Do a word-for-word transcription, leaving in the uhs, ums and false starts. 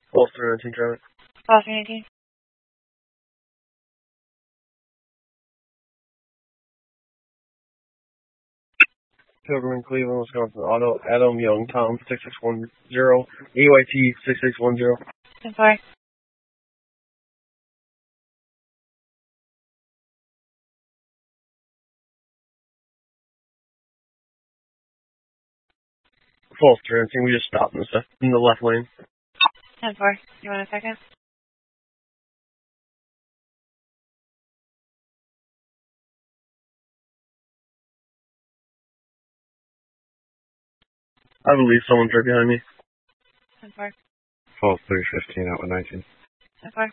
False three nineteen traffic. False three nineteen. Pilgrim, Cleveland, Wisconsin. Auto, Adam Young, Tom, six six one zero. A Y T, six six one zero. ten four. False three nineteen, we just stopped in the, in the left lane. ten four. You want a second? I believe someone's right behind me. ten four. False three fifteen out with nineteen. ten four.